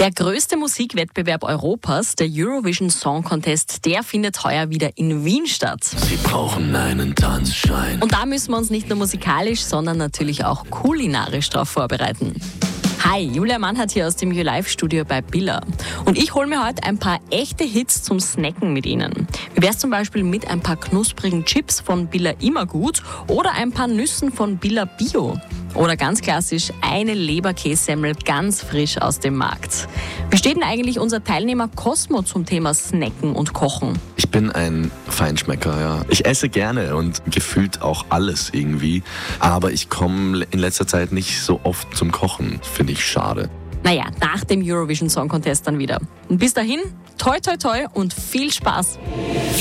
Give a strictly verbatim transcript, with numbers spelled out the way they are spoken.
Der größte Musikwettbewerb Europas, der Eurovision Song Contest, der findet heuer wieder in Wien statt. Sie brauchen einen Tanzschein. Und da müssen wir uns nicht nur musikalisch, sondern natürlich auch kulinarisch darauf vorbereiten. Hi, Julia Mannhardt hier aus dem YouLife-Studio bei Billa. Und ich hole mir heute ein paar echte Hits zum Snacken mit Ihnen. Wie wär's zum Beispiel mit ein paar knusprigen Chips von Billa Immergut oder ein paar Nüssen von Billa Bio? Oder ganz klassisch eine Leberkässemmel ganz frisch aus dem Markt. Wie steht denn eigentlich unser Teilnehmer Cosmo zum Thema Snacken und Kochen? Ich bin ein Feinschmecker, ja. Ich esse gerne und gefühlt auch alles irgendwie. Aber ich komme in letzter Zeit nicht so oft zum Kochen. Finde ich schade. Naja, nach dem Eurovision Song Contest dann wieder. Und bis dahin, toi toi toi und viel Spaß!